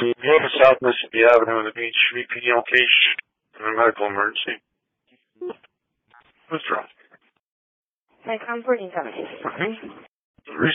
Go to South Mississippi Avenue on the beach, VP case in a medical emergency. Withdraw. Like, I'm pretty done.